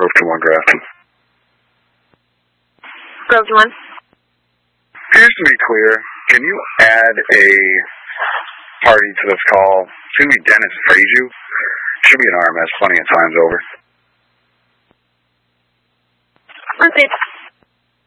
Grove 21 Grafton. Grove 21. Just to be clear, can you add a party to this call? It's going to be Dennis Fraziu. Should be an RMS plenty of times over. Repeat.